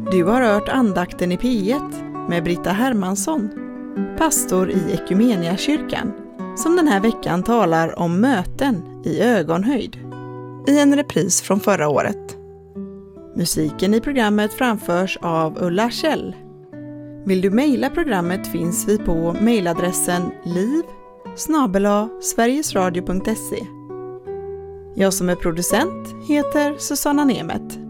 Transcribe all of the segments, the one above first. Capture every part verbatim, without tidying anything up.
Du har hört andakten i P ett med Britta Hermansson, pastor i Ekumeniakyrkan, som den här veckan talar om möten i ögonhöjd, i en repris från förra året. Musiken i programmet framförs av Ulla Kjell. Vill du mejla programmet finns vi på mejladressen liv snabel-a sverigesradio punkt se. Jag som är producent heter Susanna Nemet.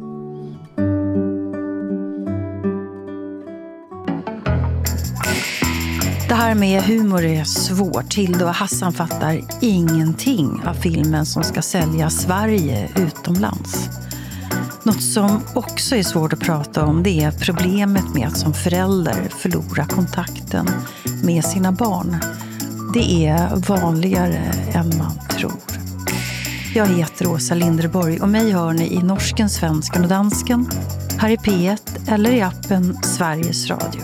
Det här med humor är svårt. Hilda och Hassan fattar ingenting av filmen som ska sälja Sverige utomlands. Något som också är svårt att prata om, det är problemet med att som förälder förlora kontakten med sina barn. Det är vanligare än man tror. Jag heter Åsa Linderborg och mig hör ni i Norsken, Svensken och Dansken, här i P ett eller i appen Sveriges Radio.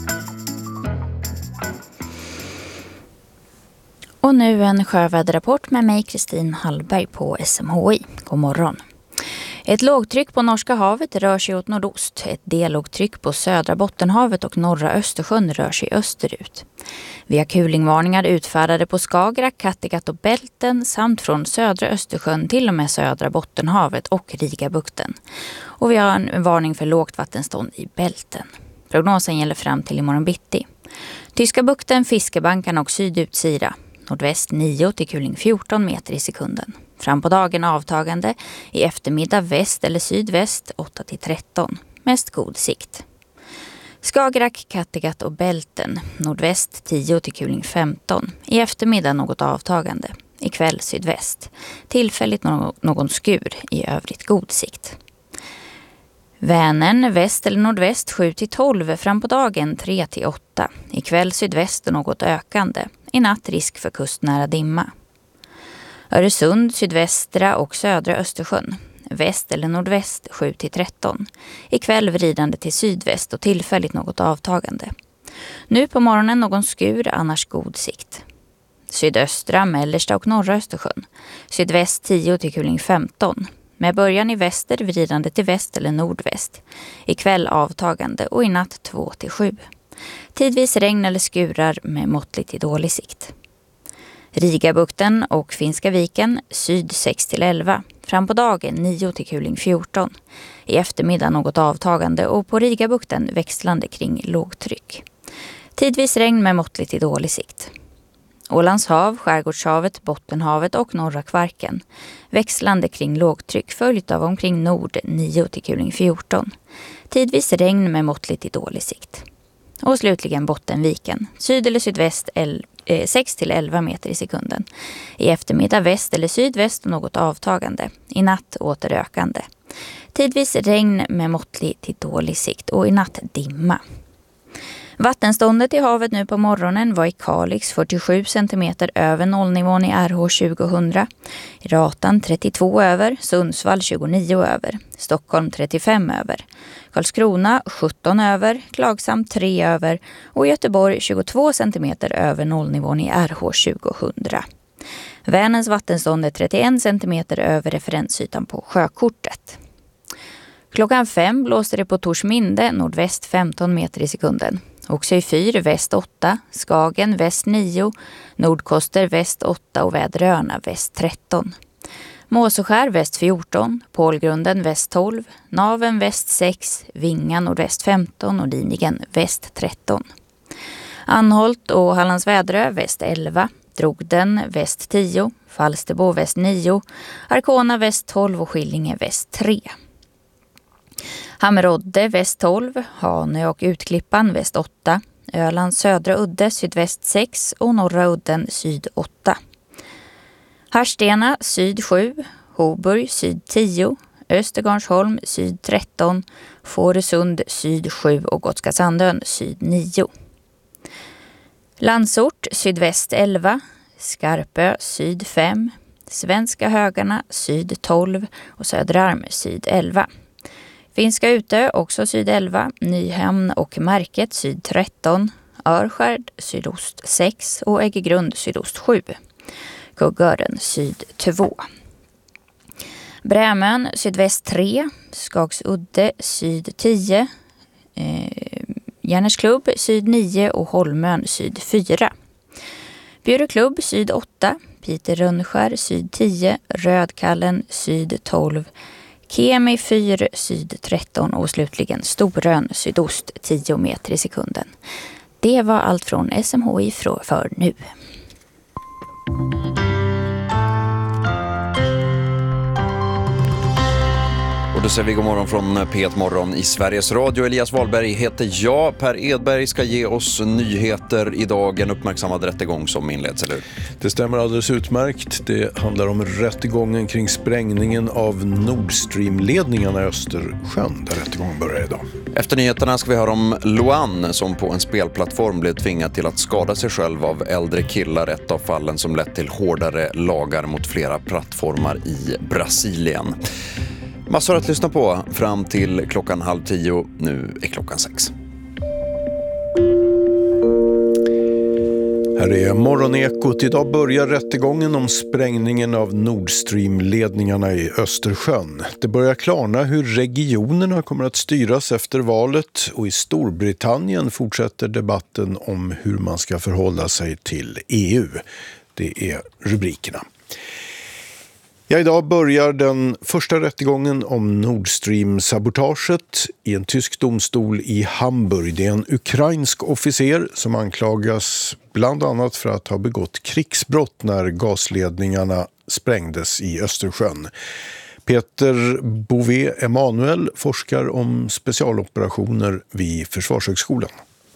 Och nu en sjöväderrapport med mig, Kristin Hallberg på S M H I. God morgon. Ett lågtryck på Norska havet rör sig åt nordost. Ett dellågtryck på södra Bottenhavet och norra Östersjön rör sig österut. Vi har kulingvarningar utfärdade på Skagerrak, Kattegatt och Bälten samt från södra Östersjön till och med södra Bottenhavet och Rigabukten. Och vi har en varning för lågt vattenstånd i Bälten. Prognosen gäller fram till imorgon bitti. Tyska bukten, Fiskebankarna och Sydutsira. Nordväst nio till kuling fjorton meter i sekunden. Fram på dagen avtagande, i eftermiddag väst eller sydväst åtta till tretton. Mest god sikt. Skagerrak, Kattegatt och Bälten. Nordväst tio till kuling femton. I eftermiddag något avtagande. Ikväll sydväst. Tillfälligt någon, någon skur, i övrigt god sikt. Vänern, väst eller nordväst sju till tolv. Fram på dagen tre till åtta. Ikväll sydväst och något ökande. I natt risk för kustnära dimma. Öresund, sydvästra och södra Östersjön. Väst eller nordväst sju till tretton. Ikväll vridande till sydväst och tillfälligt något avtagande. Nu på morgonen någon skur, annars god sikt. Sydöstra, mellersta och norra Östersjön. Sydväst tio till kuling femton. Med början i väster vridande till väst eller nordväst. Ikväll avtagande och i natt två till sju. Tidvis regn eller skurar med måttligt till dålig sikt. Rigabukten och Finska viken syd sex till elva. Fram på dagen nio till kuling fjorton. I eftermiddag något avtagande och på Rigabukten växlande kring lågtryck. Tidvis regn med måttligt till dålig sikt. Ålands hav, Skärgårdshavet, Bottenhavet och norra Kvarken. Växlande kring lågtryck följt av omkring nord nio till kuling fjorton. Tidvis regn med måttligt till dålig sikt. Och slutligen Bottenviken, syd eller sydväst sex till elva meter i sekunden. I eftermiddag väst eller sydväst och något avtagande. I natt återökande. Tidvis regn med måttlig till dålig sikt och i natt dimma. Vattenståndet i havet nu på morgonen var i Kalix fyrtiosju centimeter över nollnivån i R H tjugohundra. I Ratan trettiotvå över, Sundsvall tjugonio över, Stockholm trettiofem över, Karlskrona sjutton över, Klagshamn tre över och Göteborg tjugotvå centimeter över nollnivån i R H tjugohundra. Vänerns vattenstånd är trettioen centimeter över referensytan på sjökortet. Klockan fem blåste det på Torsminde nordväst femton meter i sekunden. Också fyr väst åtta, Skagen väst nio, Nordkoster väst åtta och Väderöarna väst tretton. Måseskär väst fjorton, Pålgrunden väst tolv, Naven väst sex, Vinga nordväst femton och Dinigen väst tretton. Anholt och Hallands Väderö väst elva, Drogden väst tio, Falsterbo väst nio, Arkona väst tolv och Skillinge väst tre. Hammerodde väst tolv, Hanö och Utklippan väst åtta, Ölands södra udde sydväst sex och norra udden syd åtta. Harstena syd sju, Hoburg syd tio, Östergarnsholm syd tretton, Fårösund syd sju och Gotska Sandön syd nio. Landsort sydväst elva, Skarpö syd fem, Svenska Högarna syd tolv och Söderarm syd elva. Finska Utö också syd elva, Nyhamn och Märket syd tretton, Örskärd sydost sex och Äggegrund sydost sju. Kuggören syd två. Brämön sydväst tre, Skagsudde syd tio, eh, Järnärsklubb syd nio och Holmön syd fyra. Bjuröklubb syd åtta, Peter Rönnskär syd tio, Rödkallen syd tolv, Kemi fyra syd tretton och slutligen Storön sydost tio meter i sekunden. Det var allt från S M H I för nu. Och då säger vi god morgon från P ett Morgon i Sveriges Radio. Elias Wahlberg heter jag. Per Edberg ska ge oss nyheter idag. En uppmärksammad rättegång som inleds, eller hur? Det stämmer alldeles utmärkt. Det handlar om rättegången kring sprängningen av Nord Stream-ledningarna i Östersjön, där rättegången börjar idag. Efter nyheterna ska vi höra om Luan som på en spelplattform blev tvingad till att skada sig själv av äldre killar. Ett av fallen som lett till hårdare lagar mot flera plattformar i Brasilien. Massor att lyssna på fram till klockan halv tio. Nu är klockan sex. Här är Morgonekot. Idag börjar rättegången om sprängningen av Nord Stream-ledningarna i Östersjön. Det börjar klarna hur regionerna kommer att styras efter valet, och i Storbritannien fortsätter debatten om hur man ska förhålla sig till E U. Det är rubrikerna. Ja, idag börjar den första rättegången om Nord Stream-sabotaget i en tysk domstol i Hamburg. Det är en ukrainsk officer som anklagas bland annat för att ha begått krigsbrott när gasledningarna sprängdes i Östersjön. Peter Bouvet Emanuel forskar om specialoperationer vid Försvarshögskolan.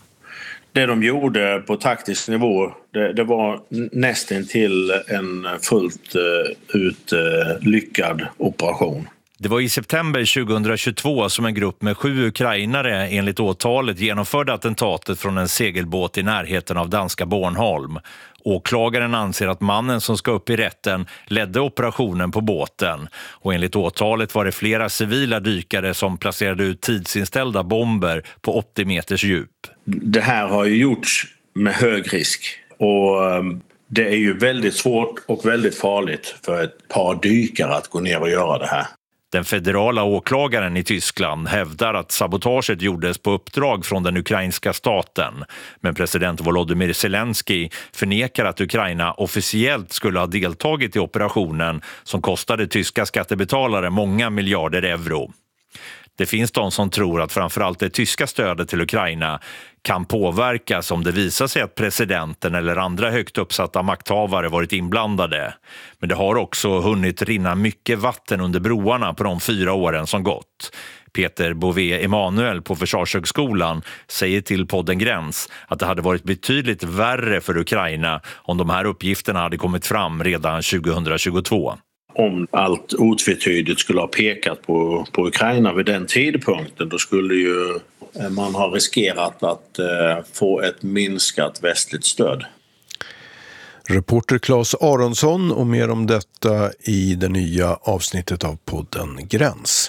Det de gjorde på taktisk nivå, det, det var nästan till en fullt uh, ut uh, lyckad operation. Det var i september tjugohundratjugotvå som en grupp med sju ukrainare enligt åtalet genomförde attentatet från en segelbåt i närheten av danska Bornholm. Åklagaren anser att mannen som ska upp i rätten ledde operationen på båten, och enligt åtalet var det flera civila dykare som placerade ut tidsinställda bomber på åttio meters djup. Det här har ju gjorts med hög risk, och det är ju väldigt svårt och väldigt farligt för ett par dykare att gå ner och göra det här. Den federala åklagaren i Tyskland hävdar att sabotaget gjordes på uppdrag från den ukrainska staten. Men president Volodymyr Zelensky förnekar att Ukraina officiellt skulle ha deltagit i operationen som kostade tyska skattebetalare många miljarder euro. Det finns de som tror att framförallt det tyska stödet till Ukraina kan påverkas om det visar sig att presidenten eller andra högt uppsatta makthavare varit inblandade. Men det har också hunnit rinna mycket vatten under broarna på de fyra åren som gått. Peter Bouvet Emanuel på Försvarshögskolan säger till podden Gräns att det hade varit betydligt värre för Ukraina om de här uppgifterna hade kommit fram redan tjugohundratjugotvå. Om allt otvetydigt skulle ha pekat på, på Ukraina vid den tidpunkten, då skulle ju man ha riskerat att eh, få ett minskat västligt stöd. Reporter Claes Aronsson, och mer om detta i det nya avsnittet av podden Gräns.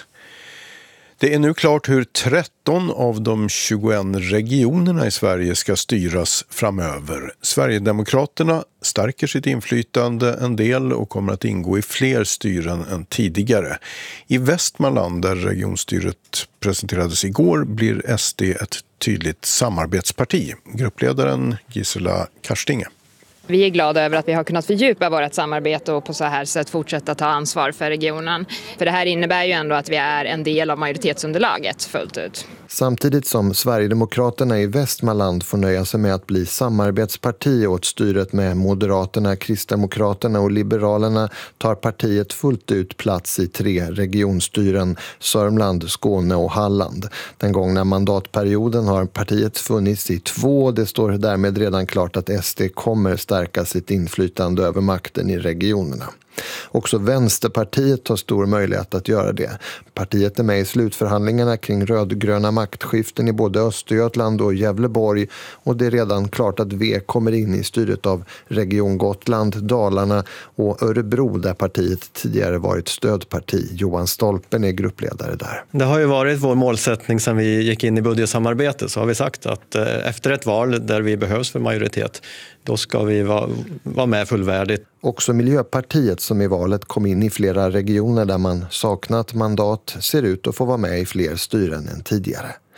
Det är nu klart hur tretton av de tjugoett regionerna i Sverige ska styras framöver. Sverigedemokraterna stärker sitt inflytande en del och kommer att ingå i fler styren än tidigare. I Västmanland, där regionstyret presenterades igår, blir S D ett tydligt samarbetsparti. Gruppledaren Gisela Karstinge. Vi är glada över att vi har kunnat fördjupa vårt samarbete och på så här sätt fortsätta ta ansvar för regionen. För det här innebär ju ändå att vi är en del av majoritetsunderlaget fullt ut. Samtidigt som Sverigedemokraterna i Västmanland får nöja sig med att bli samarbetsparti åt styret med Moderaterna, Kristdemokraterna och Liberalerna, tar partiet fullt ut plats i tre regionstyren: Sörmland, Skåne och Halland. Den gångna mandatperioden har partiet funnits i två. Det står därmed redan klart att S D kommer stärka sitt inflytande över makten i regionerna. Också Vänsterpartiet har stor möjlighet att göra det. Partiet är med i slutförhandlingarna kring rödgröna maktskiften i både Östergötland och Gävleborg, och det är redan klart att V kommer in i styret av Region Gotland, Dalarna och Örebro, där partiet tidigare varit stödparti. Johan Stolpen är gruppledare där. Det har ju varit vår målsättning sedan vi gick in i budgetsamarbetet, så har vi sagt att efter ett val där vi behövs för majoritet, då ska vi vara, vara med fullvärdigt. Också Miljöpartiet, som i valet kom in i flera regioner där man saknat mandat, ser ut att få vara med i fler styren än tidigare.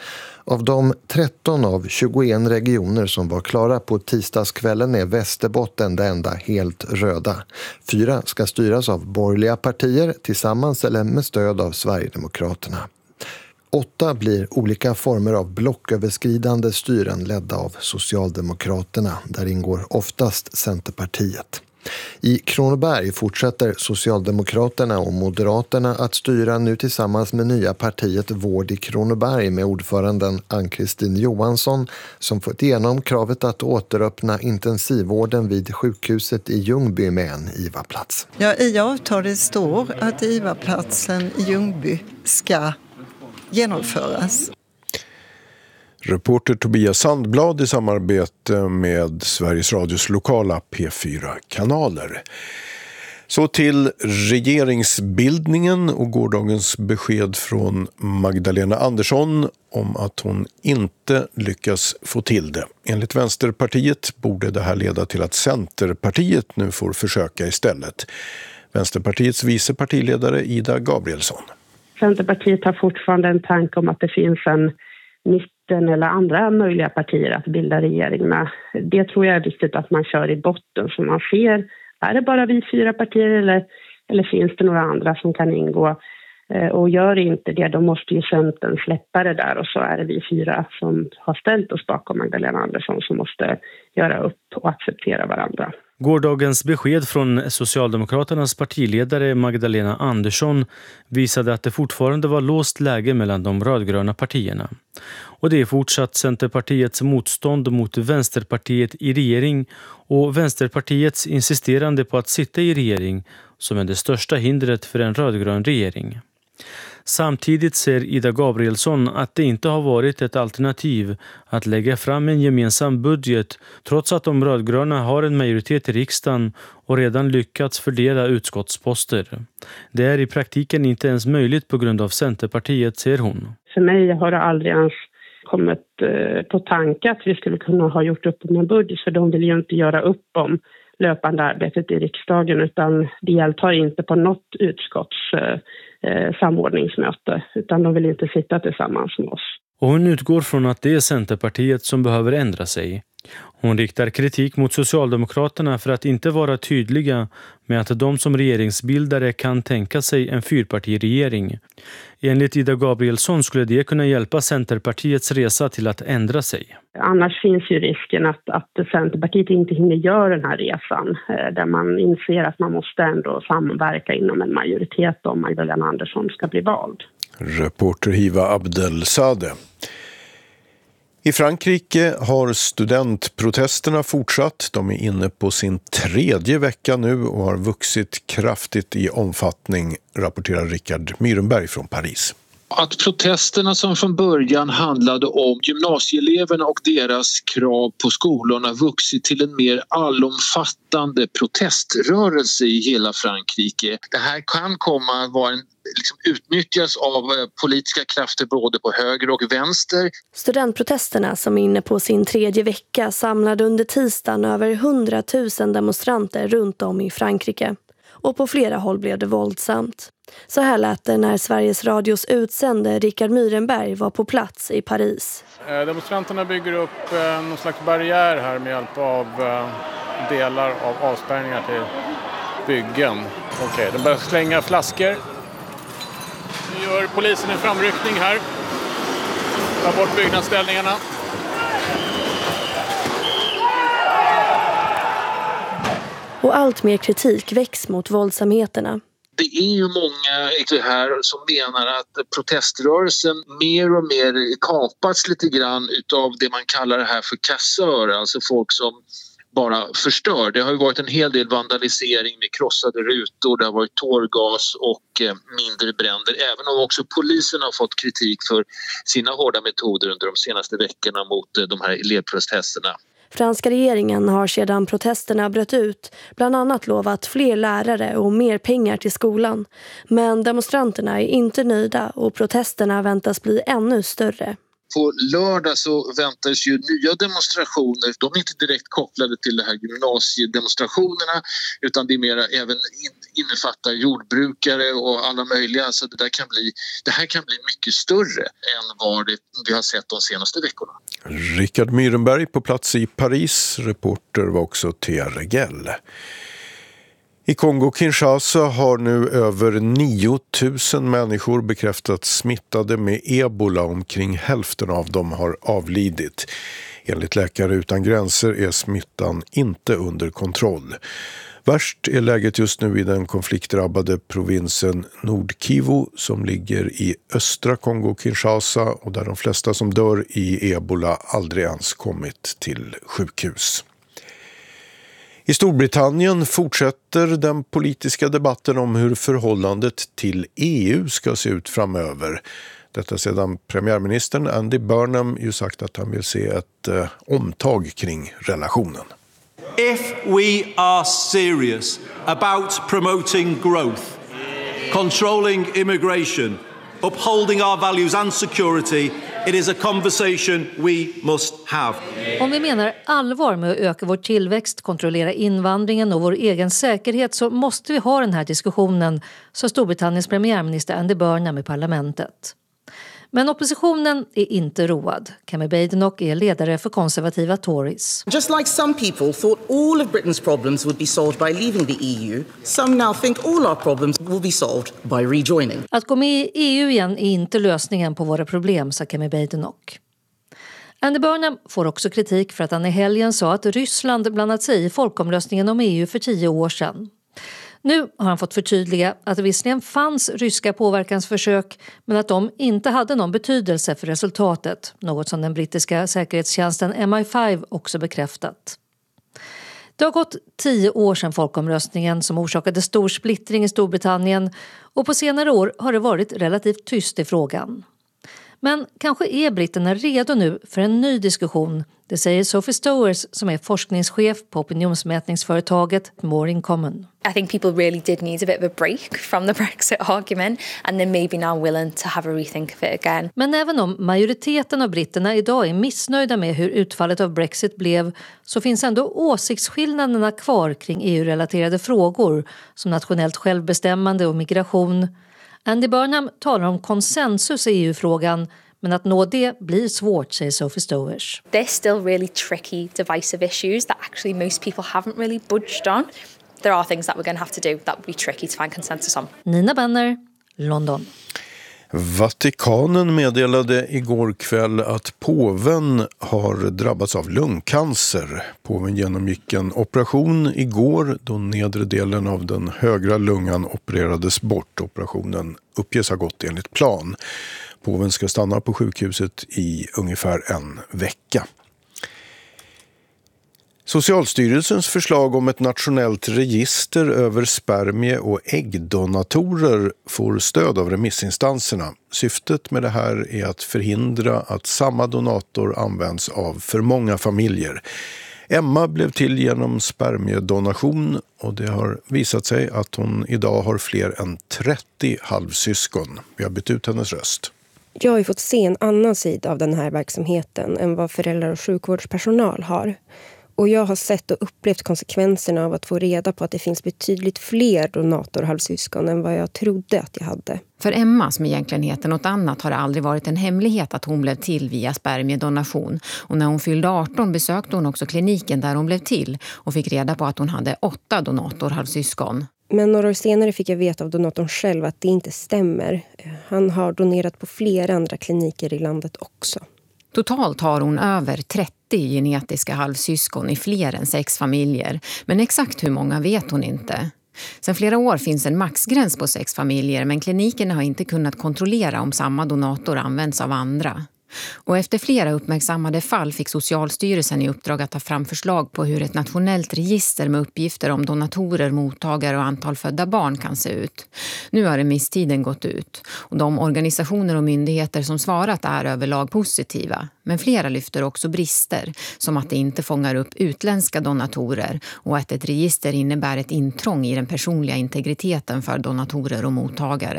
Av de tretton av tjugoen regioner som var klara på tisdagskvällen är Västerbotten det enda helt röda. Fyra ska styras av borgerliga partier tillsammans eller med stöd av Sverigedemokraterna. Åtta blir olika former av blocköverskridande styren ledda av Socialdemokraterna. Där ingår oftast Centerpartiet. I Kronoberg fortsätter Socialdemokraterna och Moderaterna att styra nu tillsammans med nya partiet Vård i Kronoberg med ordföranden Ann-Kristin Johansson som fått igenom kravet att återöppna intensivvården vid sjukhuset i Ljungby med en I V A-plats. Ja, i avtalet står att I V A-platsen i Ljungby ska genomföras. Reporter Tobias Sandblad i samarbete med Sveriges Radios lokala P fyra-kanaler. Så till regeringsbildningen och gårdagens besked från Magdalena Andersson om att hon inte lyckas få till det. Enligt Vänsterpartiet borde det här leda till att Centerpartiet nu får försöka istället. Vänsterpartiets vice partiledare Ida Gabrielsson. Centerpartiet har fortfarande en tanke om att det finns en mitten eller andra möjliga partier att bilda regering med. Det tror jag är viktigt att man kör i botten så man ser, är det bara vi fyra partier eller, eller finns det några andra som kan ingå? Och gör inte det, då måste ju Centern släppa det där och så är det vi fyra som har ställt oss bakom Magdalena Andersson som måste göra upp och acceptera varandra. Gårdagens besked från Socialdemokraternas partiledare Magdalena Andersson visade att det fortfarande var låst läge mellan de rödgröna partierna. Och det är fortsatt Centerpartiets motstånd mot Vänsterpartiet i regering och Vänsterpartiets insisterande på att sitta i regering som är det största hindret för en rödgrön regering. Samtidigt ser Ida Gabrielsson att det inte har varit ett alternativ att lägga fram en gemensam budget trots att de rödgröna har en majoritet i riksdagen och redan lyckats fördela utskottsposter. Det är i praktiken inte ens möjligt på grund av Centerpartiet, säger hon. För mig har det aldrig ens kommit på tanke att vi skulle kunna ha gjort upp om en budget för de vill ju inte göra upp om löpande arbetet i riksdagen utan deltar inte på något utskotts eh, samordningsmöte utan de vill inte sitta tillsammans med oss. Och hon utgår från att det är Centerpartiet som behöver ändra sig. Hon riktar kritik mot Socialdemokraterna för att inte vara tydliga med att de som regeringsbildare kan tänka sig en fyrpartiregering. Enligt Ida Gabrielsson skulle det kunna hjälpa Centerpartiets resa till att ändra sig. Annars finns ju risken att, att Centerpartiet inte hinner göra den här resan där man inser att man måste ändå samverka inom en majoritet om Magdalena Andersson ska bli vald. Reporter Hiva Abdelsade. I Frankrike har studentprotesterna fortsatt. De är inne på sin tredje vecka nu och har vuxit kraftigt i omfattning, rapporterar Rickard Myrenberg från Paris. Att protesterna som från början handlade om gymnasieeleverna och deras krav på skolorna vuxit till en mer allomfattande proteströrelse i hela Frankrike. Det här kan komma att vara en, liksom, utnyttjas av politiska krafter både på höger och vänster. Studentprotesterna som är inne på sin tredje vecka samlade under tisdagen över hundratusen demonstranter runt om i Frankrike. Och på flera håll blev det våldsamt. Så här lät det när Sveriges Radios utsände Rickard Myrenberg var på plats i Paris. Demonstranterna bygger upp någon slags barriär här med hjälp av delar av avspärrningar till byggen. Okej, de börjar slänga flaskor. Nu gör polisen en framryckning här. Ta bort byggnadsställningarna. Och allt mer kritik väcks mot våldsamheterna. Det är ju många här som menar att proteströrelsen mer och mer kapats lite grann utav det man kallar det här för kassör, alltså folk som bara förstör. Det har ju varit en hel del vandalisering med krossade rutor, det har varit tårgas och mindre bränder. Även om också polisen har fått kritik för sina hårda metoder under de senaste veckorna mot de här elevprotesterna. Franska regeringen har sedan protesterna bröt ut bland annat lovat fler lärare och mer pengar till skolan. Men demonstranterna är inte nöjda och protesterna väntas bli ännu större. På lördag så väntas ju nya demonstrationer. De är inte direkt kopplade till de här gymnasiedemonstrationerna utan det är mer även innefattar jordbrukare och alla möjliga, så det, där kan bli, det här kan bli mycket större än vad det, vi har sett de senaste veckorna. Rickard Myrenberg på plats i Paris, reporter var också Thea Regell. I Kongo-Kinshasa har nu över nio tusen människor bekräftats smittade med ebola. Omkring hälften av dem har avlidit. Enligt Läkare utan gränser är smittan inte under kontroll. Värst är läget just nu i den konfliktdrabbade provinsen Nord-Kivu som ligger i östra Kongo-Kinshasa och där de flesta som dör i ebola aldrig ens kommit till sjukhus. I Storbritannien fortsätter den politiska debatten om hur förhållandet till E U ska se ut framöver. Detta sedan premiärministern Andy Burnham ju sagt att han vill se ett eh, omtag kring relationen. If we are serious about promoting growth, controlling immigration, upholding our values and security, it is a conversation we must have. Om vi menar allvar med att öka vår tillväxt, kontrollera invandringen och vår egen säkerhet så måste vi ha den här diskussionen, sa Storbritanniens premiärminister Andy Burnham i parlamentet. Men oppositionen är inte road. Kemi Badenoch är ledare för konservativa Tories. Just like some people thought all of Britain's problems would be solved by leaving the E U, some now think all our problems will be solved by rejoining. Att gå med i E U igen är inte lösningen på våra problem, sa Kemi Badenoch. Andy Burnham får också kritik för att han i helgen sa att Ryssland blandat sig i folkomröstningen om E U för tio år sedan. Nu har han fått förtydliga att det visserligen fanns ryska påverkansförsök men att de inte hade någon betydelse för resultatet, något som den brittiska säkerhetstjänsten M I fem också bekräftat. Det har gått tio år sedan folkomröstningen som orsakade stor splittring i Storbritannien och på senare år har det varit relativt tyst i frågan. Men kanske är britterna redo nu för en ny diskussion, det säger Sophie Stowers som är forskningschef på opinionsmätningsföretaget More in Common. I think people really did need a bit of a break from the Brexit argument and they're maybe now willing to have a rethink of it again. Men även om majoriteten av britterna idag är missnöjda med hur utfallet av Brexit blev så finns ändå åsiktsskillnaderna kvar kring E U-relaterade frågor som nationellt självbestämmande och migration. Andy Burnham talar om konsensus i E U-frågan men att nå det blir svårt, säger Sophie Stowers. They're still really tricky, divisive issues that actually most people haven't really budged on. There are things that we're going to have to do that would be tricky to find consensus on. Nina Benner, London. Vatikanen meddelade igår kväll att påven har drabbats av lungcancer. Påven genomgick en operation igår då nedre delen av den högra lungan opererades bort. Operationen uppges ha gått enligt plan. Påven ska stanna på sjukhuset i ungefär en vecka. Socialstyrelsens förslag om ett nationellt register över spermie- och äggdonatorer får stöd av remissinstanserna. Syftet med det här är att förhindra att samma donator används av för många familjer. Emma blev till genom spermiedonation och det har visat sig att hon idag har fler än trettio halvsyskon. Vi har bytt ut hennes röst. Jag har ju fått se en annan sida av den här verksamheten än vad föräldrar och sjukvårdspersonal har. Och jag har sett och upplevt konsekvenserna av att få reda på att det finns betydligt fler donatorhalvsyskon än vad jag trodde att jag hade. För Emma, som egentligen heter något annat, har det aldrig varit en hemlighet att hon blev till via spermiedonation. Och när hon fyllde arton besökte hon också kliniken där hon blev till och fick reda på att hon hade åtta donatorhalvsyskon. Men några år senare fick jag veta av donatorn själv att det inte stämmer. Han har donerat på flera andra kliniker i landet också. Totalt har hon över trettio genetiska halvsyskon i fler än sex familjer. Men exakt hur många vet hon inte. Sedan flera år finns en maxgräns på sex familjer men klinikerna har inte kunnat kontrollera om samma donator används av andra. Och efter flera uppmärksammade fall fick Socialstyrelsen i uppdrag att ta fram förslag på hur ett nationellt register med uppgifter om donatorer, mottagare och antal födda barn kan se ut. Nu har remisstiden gått ut och de organisationer och myndigheter som svarat är överlag positiva. Men flera lyfter också brister som att det inte fångar upp utländska donatorer och att ett register innebär ett intrång i den personliga integriteten för donatorer och mottagare.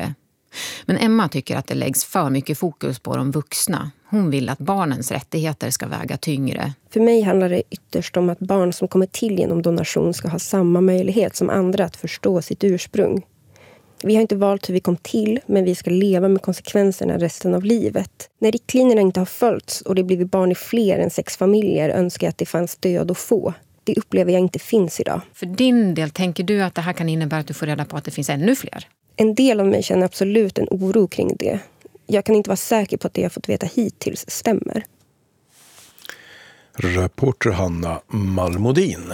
Men Emma tycker att det läggs för mycket fokus på de vuxna. Hon vill att barnens rättigheter ska väga tyngre. För mig handlar det ytterst om att barn som kommer till genom donation ska ha samma möjlighet som andra att förstå sitt ursprung. Vi har inte valt hur vi kom till, men vi ska leva med konsekvenserna resten av livet. När riktlinjerna inte har följts och det blivit barn i fler än sex familjer önskar jag att det fanns stöd att få. Det upplever jag inte finns idag. För din del, tänker du att det här kan innebära att du får reda på att det finns ännu fler? En del av mig känner absolut en oro kring det. Jag kan inte vara säker på att det jag fått veta hittills stämmer. Reporter Hanna Malmodin.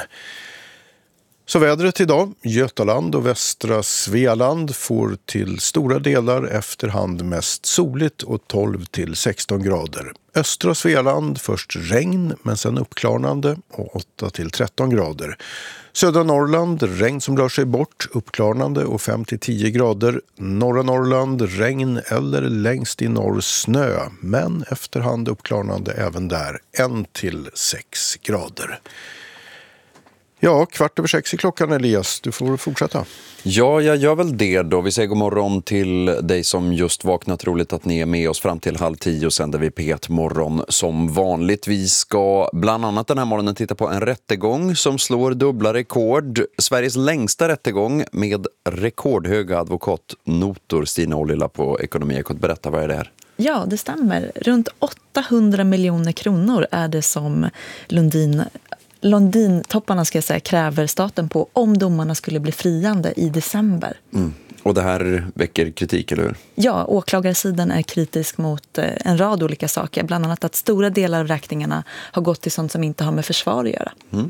Så vädret idag, Götaland och västra Svealand får till stora delar efterhand mest soligt och tolv till sexton grader. Östra Svealand först regn men sen uppklarnande och åtta till tretton grader. Södra Norrland regn som rör sig bort, uppklarnande och fem till tio grader. Norra Norrland regn eller längst i norr snö men efterhand uppklarnande även där en till sex grader. Ja, kvart över sex i klockan, Elias. Du får fortsätta. Ja, jag gör väl det då. Vi säger god morgon till dig som just vaknat. Roligt att ni är med oss fram till halv tio och sänder vi P ett morgon som vanligt. Vi ska bland annat den här morgonen titta på en rättegång som slår dubbla rekord. Sveriges längsta rättegång med rekordhöga advokatnotor. Stina Ollila på Ekonomiekot. Berätta, vad är det här? Ja, det stämmer. Runt åttahundra miljoner kronor är det som Lundin... London-topparna ska jag säga, kräver staten på om domarna skulle bli friande i december. Mm. Och det här väcker kritik, eller hur? Ja, åklagarsidan är kritisk mot en rad olika saker. Bland annat att stora delar av räkningarna har gått till sånt som inte har med försvar att göra. Mm.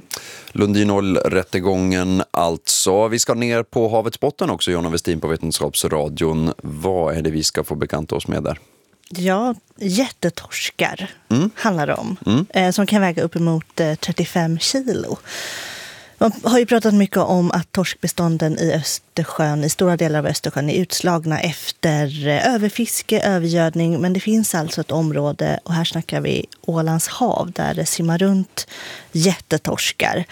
Lundin-Oll-rättegången alltså. Vi ska ner på havets botten också, Jonna Westin på Vetenskapsradion. Vad är det vi ska få bekanta oss med där? Ja, jättetorskar mm. handlar det om. Mm. Eh, som kan väga uppemot eh, trettiofem kilo. Man har ju pratat mycket om att torskbestånden i Östersjön, i stora delar av Östersjön, är utslagna efter eh, överfiske, övergödning. Men det finns alltså ett område, och här snackar vi Ålands hav, där det simmar runt jättetorskar.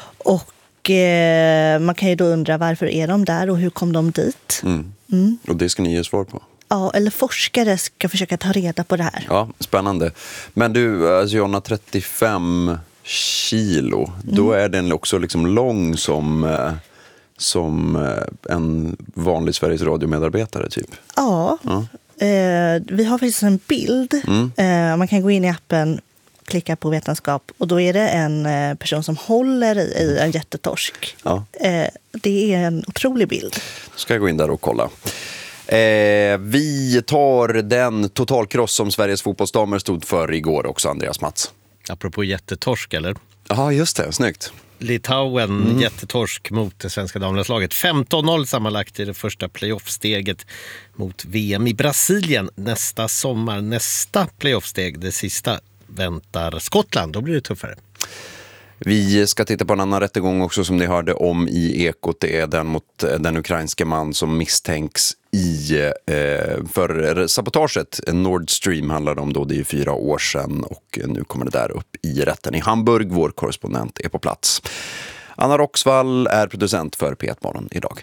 Och eh, man kan ju då undra, varför är de där och hur kom de dit? Mm. Mm. Och det ska ni ge svar på. Ja, eller forskare ska försöka ta reda på det här. Ja, spännande. Men du, alltså Jonna, trettiofem kilo, mm. då är den också liksom lång som, som en vanlig Sveriges Radio-medarbetare typ. Ja, ja. Eh, vi har faktiskt en bild. Mm. Eh, man kan gå in i appen, klicka på vetenskap, och då är det en eh, person som håller i, i en jättetorsk. Ja. Eh, det är en otrolig bild. Då ska jag gå in där och kolla. Eh, vi tar den totalkross som Sveriges fotbollsdamer stod för igår också, Andreas Mats. Apropå jättetorsk, eller? Ja, just det. Snyggt. Litauen, mm. jättetorsk mot det svenska damlandslaget. femton noll sammanlagt i det första playoffsteget mot V M i Brasilien nästa sommar. Nästa playoffsteg, det sista, väntar Skottland. Då blir det tuffare. Vi ska titta på en annan rättegång också som ni hörde om i Ekot. Det är den mot den ukrainska man som misstänks i, eh, för sabotaget. Nord Stream handlade om då, det är fyra år sedan, och nu kommer det där upp i rätten i Hamburg. Vår korrespondent är på plats. Anna Roxvall är producent för P ett morgon idag.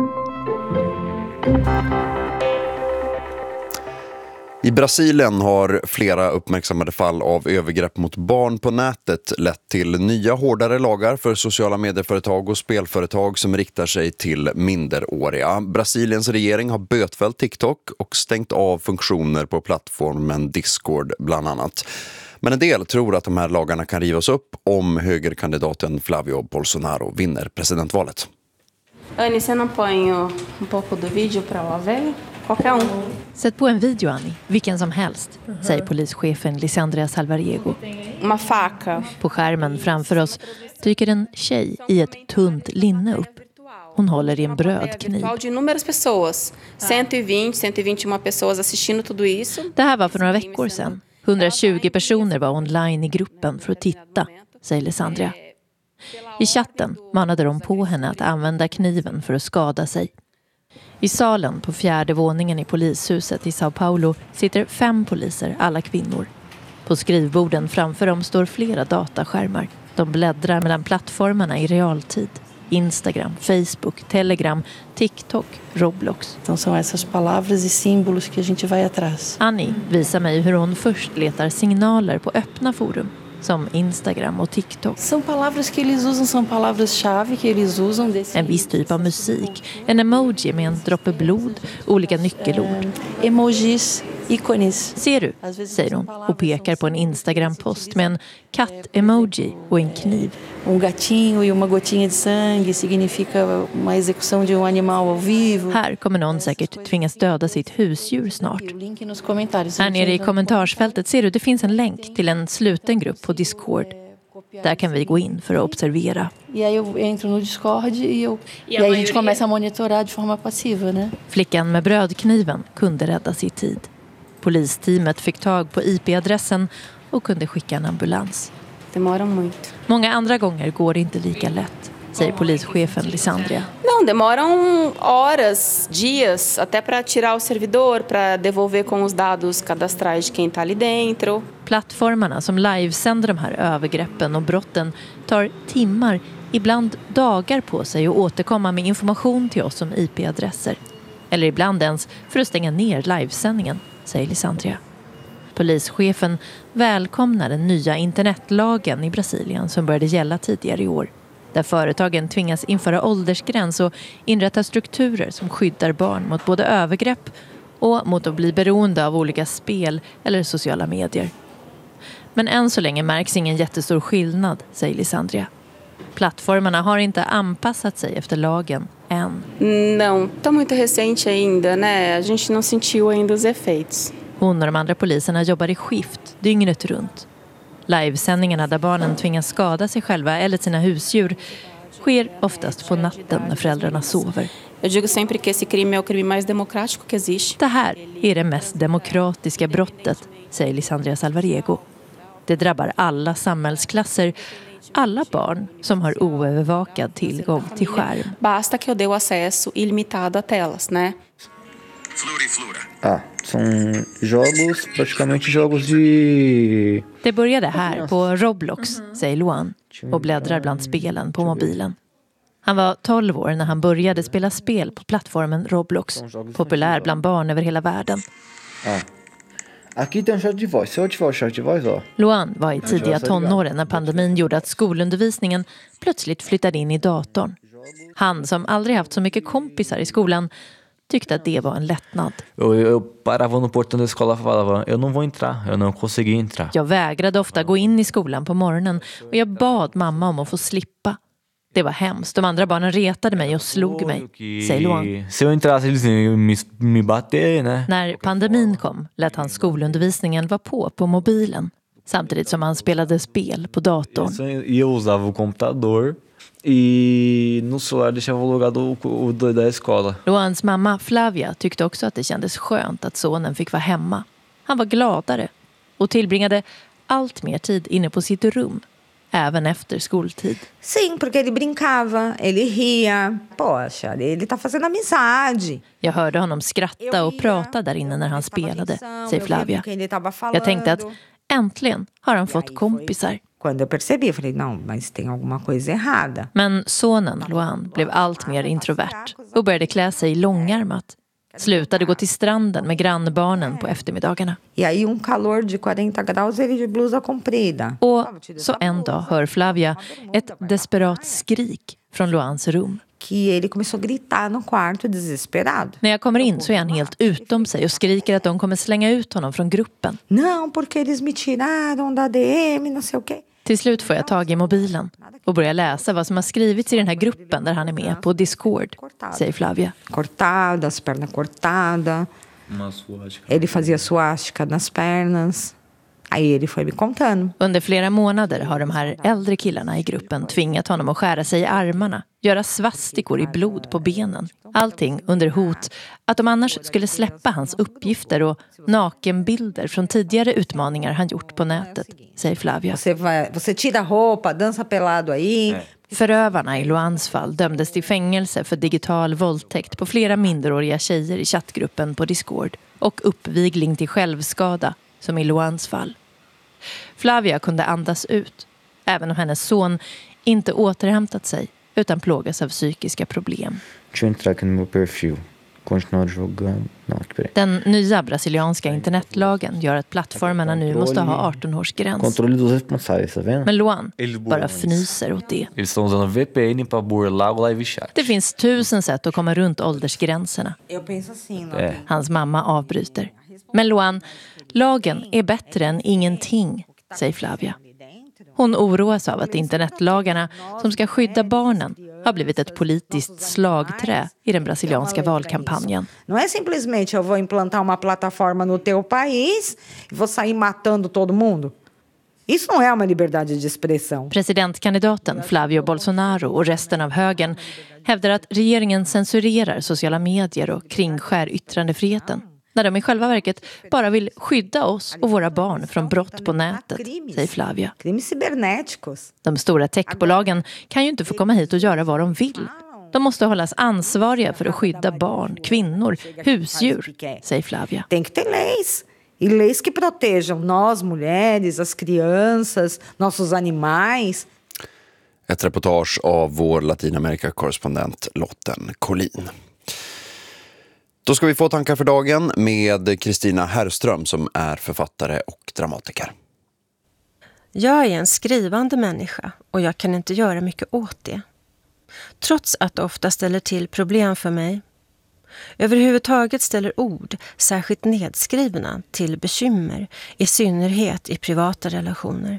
I Brasilien har flera uppmärksammade fall av övergrepp mot barn på nätet lett till nya hårdare lagar för sociala medieföretag och spelföretag som riktar sig till minderåriga. Brasiliens regering har bötfällt TikTok och stängt av funktioner på plattformen Discord bland annat. Men en del tror att de här lagarna kan rivas upp om högerkandidaten Flavio Bolsonaro vinner presidentvalet. Annie, você não põe um pouco do vídeo para ela ver? Qualquer um. Sätt på en video, Annie. Vilken som helst, uh-huh. säger polischefen Lisandra Salvariego. Uma faca. På skärmen framför oss dyker en tjej i ett tunt linne upp. Hon håller i en brödkniv. Det här var för några veckor sedan. hundratjugo personer var online i gruppen för att titta, säger Lisandra. I chatten manade de på henne att använda kniven för att skada sig. I salen på fjärde våningen i polishuset i Sao Paulo sitter fem poliser, alla kvinnor. På skrivborden framför dem står flera dataskärmar. De bläddrar mellan plattformarna i realtid. Instagram, Facebook, Telegram, TikTok, Roblox. Então são essas palavras e símbolos que a gente vai atrás. Annie visar mig hur hon först letar signaler på öppna forum som Instagram och TikTok. São palavras que eles usam, são palavras-chave que eles usam desse. En viss typ av musik, en emoji med en droppe blod, olika nyckelord. Emojis, ícones. Ser du, säger hon och pekar på en Instagram-post med en katt-emoji och en kniv. Um gatinho e uma gotinha de sangue significa uma execução de um animal ao vivo. Här kommer någon säkert tvingas döda sitt husdjur snart. Här nere i kommentarsfältet ser du, det finns en länk till en sluten grupp på Discord. Där kan vi gå in för att observera. E aí eu entro no Discord e, eu, e aí a gente começa a monitorar de forma passiva, né? Flickan med brödkniven kunde rädda sitt tid. Polisteamet fick tag på I P-adressen och kunde skicka en ambulans. Demoram muito. Många andra gånger går det inte lika lätt, säger polischefen Lisandria. Não, demoram horas, dias, até para tirar o servidor, para devolver com os dados cadastrais de quem está ali dentro. Plattformarna som livesänder de här övergreppen och brotten tar timmar, ibland dagar på sig att återkomma med information till oss om I P-adresser. Eller ibland ens för att stänga ner livesändningen, säger Lisandria. Polischefen välkomnar den nya internetlagen i Brasilien som började gälla tidigare i år. Där företagen tvingas införa åldersgräns och inrätta strukturer som skyddar barn mot både övergrepp och mot att bli beroende av olika spel eller sociala medier. Men än så länge märks ingen jättestor skillnad, säger Lisandria. Plattformarna har inte anpassat sig efter lagen än. Não, tá muito recente ainda, né? A gente não sentiu ainda os efeitos. Hon och de andra poliserna jobbar i skift dygnet runt. Livesändningarna där barnen tvingas skada sig själva eller sina husdjur sker oftast på natten när föräldrarna sover. Jag digo sempre que esse crime é o crime mais democrático que existe. Det här är det mest demokratiska brottet, säger Lisandria Salvarego. Det drabbar alla samhällsklasser, alla barn som har oövervakad tillgång till skärm. Basta que eu dê o acesso ilimitado a telas, né? Ah, são jogos, praticamente jogos de... Det började här på Roblox, säger Luan, och bläddrar bland spelen på mobilen. Han var tolv år när han började spela spel på plattformen Roblox, populär bland barn över hela världen. Ah. Aqui tem um chat de voz. Se eu ativar o chat de voz, ó. Luan var i tidiga tonåren när pandemin gjorde att skolundervisningen plötsligt flyttade in i datorn. Han, som aldrig haft så mycket kompisar i skolan, tyckte att det var en lättnad. Eu, eu parava no portão da escola e falava, eu não vou entrar, eu não consegui entrar. Jag vägrade ofta gå in i skolan på morgonen och jag bad mamma om att få slippa. Det var hemskt. De andra barnen retade mig och slog mig, säger Luan. Se eu entrasse, eles iam me, me bater, né? När pandemin kom lät han skolundervisningen vara på på mobilen, samtidigt som han spelade spel på datorn. Eu usava o computador e no celular deixava logado o da escola. Luans mamma Flavia tyckte också att det kändes skönt att sonen fick vara hemma. Han var gladare och tillbringade allt mer tid inne på sitt rum, även efter skoltid. Sim, porque ele brincava, ele ria. Poxa, ele tá fazendo amizade. Jag hörde honom skratta och prata där inne när han spelade, säger Flavia. Jag tänkte att äntligen har han fått kompisar. Quando eu percebi, jag falei, não, mas tem alguma coisa errada. Men sonen Luan blev allt mer introvert och började klä sig långärmat. Slutade gå till stranden med grannbarnen på eftermiddagarna. E aí um calor de quarenta graus, ele de blusa comprida. Och så en dag hör Flavia ett desperat skrik från Luans rum. Que ele começou a gritar no quarto desesperado. När jag kommer in så är han helt utom sig och skriker att de kommer slänga ut honom från gruppen. Não, porque eles me tiraram da D M, não sei o quê. Till slut får jag tag i mobilen och börjar läsa vad som har skrivits i den här gruppen där han är med på Discord, säger Flavia. Cortada, as pernas cortadas. Ele fazia suástica nas pernas. Aí ele foi me contando. Under flera månader har de här äldre killarna i gruppen tvingat honom att skära sig i armarna, göra svastikor i blod på benen. Allting under hot att de annars skulle släppa hans uppgifter och nakenbilder från tidigare utmaningar han gjort på nätet, säger Flavia. Você vai, você tira roupa, dança pelado aí. Förövarna i Luans fall dömdes till fängelse för digital våldtäkt på flera minderåriga tjejer i chattgruppen på Discord och uppvigling till självskada, som i Luans fall. Flavia kunde andas ut, även om hennes son inte återhämtat sig utan plågas av psykiska problem. Den nya brasilianska internetlagen gör att plattformarna nu måste ha arton-årsgräns. Men Luan bara fnyser åt det. Det finns tusen sätt att komma runt åldersgränserna. Hans mamma avbryter. Men Luan, lagen är bättre än ingenting, säger Flavia. Hon oroas av att internetlagarna som ska skydda barnen har blivit ett politiskt slagträ i den brasilianska valkampanjen. Não é simplesmente eu vou implantar uma plataforma no teu país e vou sair matando todo mundo. Isso não é uma liberdade de expressão. Presidentkandidaten Flavio Bolsonaro och resten av högern hävdar att regeringen censurerar sociala medier och kringskär yttrandefriheten. När de i själva verket bara vill skydda oss och våra barn från brott på nätet, säger Flavia. De stora techbolagen kan ju inte få komma hit och göra vad de vill. De måste hållas ansvariga för att skydda barn, kvinnor, husdjur, säger Flavia. Tem que ter leis. E leis que protejam nós, mulheres, as crianças, nossos animais. Ett reportage av vår Latinamerika-korrespondent Lotten Collin. Då ska vi få tankar för dagen med Kristina Herrström som är författare och dramatiker. Jag är en skrivande människa och jag kan inte göra mycket åt det. Trots att det ofta ställer till problem för mig. Överhuvudtaget ställer ord, särskilt nedskrivna, till bekymmer, i synnerhet i privata relationer.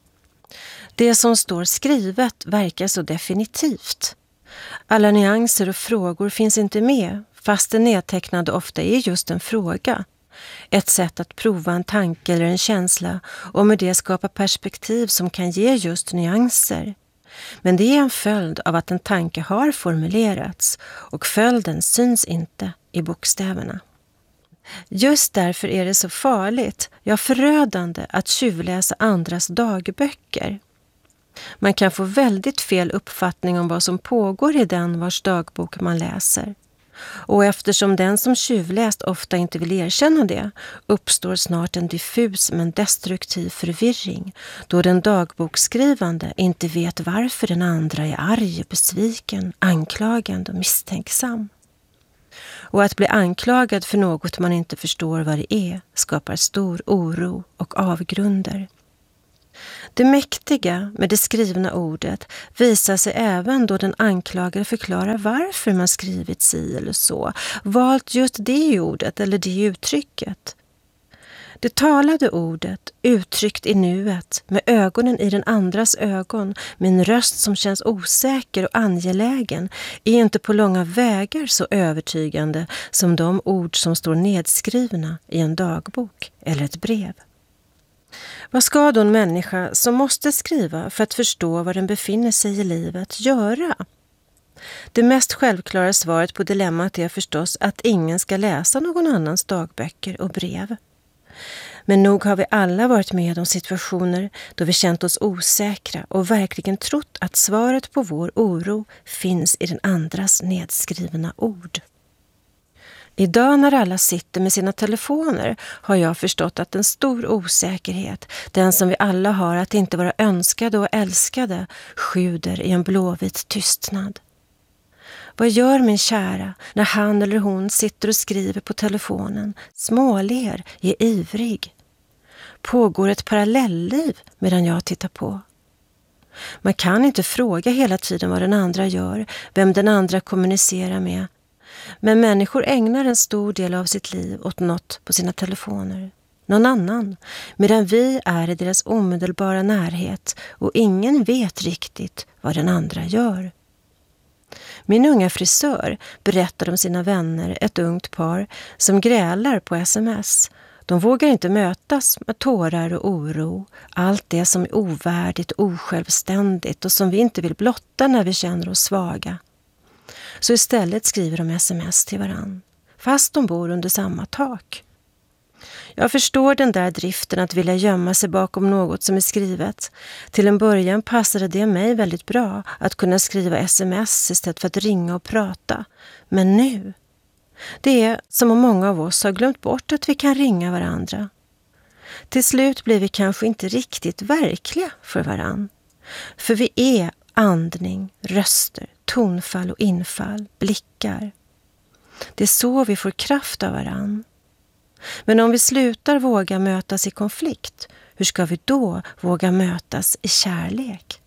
Det som står skrivet verkar så definitivt. Alla nyanser och frågor finns inte med, fast det nedtecknade ofta är just en fråga. Ett sätt att prova en tanke eller en känsla och med det skapa perspektiv som kan ge just nyanser. Men det är en följd av att en tanke har formulerats och följden syns inte i bokstäverna. Just därför är det så farligt, ja förödande, att tjuvläsa andras dagböcker. Man kan få väldigt fel uppfattning om vad som pågår i den vars dagbok man läser. Och eftersom den som tjuvläst ofta inte vill erkänna det uppstår snart en diffus men destruktiv förvirring då den dagboksskrivande inte vet varför den andra är arg, besviken, anklagande och misstänksam. Och att bli anklagad för något man inte förstår vad det är skapar stor oro och avgrunder. Det mäktiga med det skrivna ordet visar sig även då den anklagade förklarar varför man skrivit si eller så, valt just det ordet eller det uttrycket. Det talade ordet, uttryckt i nuet, med ögonen i den andras ögon, med en röst som känns osäker och angelägen, är inte på långa vägar så övertygande som de ord som står nedskrivna i en dagbok eller ett brev. Vad ska då en människa som måste skriva för att förstå var den befinner sig i livet göra? Det mest självklara svaret på dilemmat är förstås att ingen ska läsa någon annans dagböcker och brev. Men nog har vi alla varit med om situationer då vi känt oss osäkra och verkligen trott att svaret på vår oro finns i den andras nedskrivna ord. Idag när alla sitter med sina telefoner har jag förstått att en stor osäkerhet, den som vi alla har att inte vara önskade och älskade, sjuder i en blåvit tystnad. Vad gör min kära när han eller hon sitter och skriver på telefonen, småler, är ivrig? Pågår ett parallellliv medan jag tittar på? Man kan inte fråga hela tiden vad den andra gör, vem den andra kommunicerar med. Men människor ägnar en stor del av sitt liv åt något på sina telefoner. Någon annan, medan vi är i deras omedelbara närhet och ingen vet riktigt vad den andra gör. Min unga frisör berättar om sina vänner, ett ungt par, som grälar på sms. De vågar inte mötas med tårar och oro, allt det som är ovärdigt, osjälvständigt och som vi inte vill blotta när vi känner oss svaga. Så istället skriver de sms till varann, fast de bor under samma tak. Jag förstår den där driften att vilja gömma sig bakom något som är skrivet. Till en början passade det mig väldigt bra att kunna skriva sms istället för att ringa och prata. Men nu, det är som om många av oss har glömt bort att vi kan ringa varandra. Till slut blir vi kanske inte riktigt verkliga för varann. För vi är Andning, röster, tonfall och infall, blickar. Det är så vi får kraft av varann. Men om vi slutar våga mötas i konflikt, hur ska vi då våga mötas i kärlek?